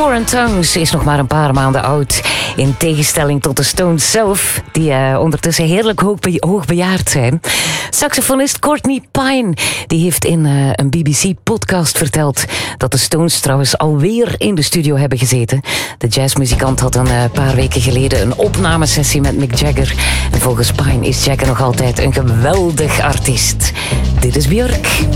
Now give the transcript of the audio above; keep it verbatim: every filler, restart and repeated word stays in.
Foreign Tongues is nog maar een paar maanden oud. In tegenstelling tot de Stones zelf, die uh, ondertussen heerlijk hoogbe- hoogbejaard zijn. Saxofonist Courtney Pine die heeft in uh, een B B C-podcast verteld dat de Stones trouwens alweer in de studio hebben gezeten. De jazzmuzikant had een uh, paar weken geleden een opnamesessie met Mick Jagger. En volgens Pine is Jagger nog altijd een geweldig artiest. Dit is Björk.